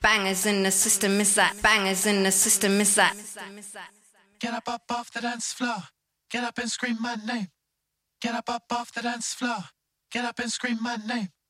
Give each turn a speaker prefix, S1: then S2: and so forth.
S1: Bangers in the system, is that? Bangers in the system, is that?
S2: Get up off the dance floor. Get up and scream my name. Get up off the dance floor. Get up and scream my name.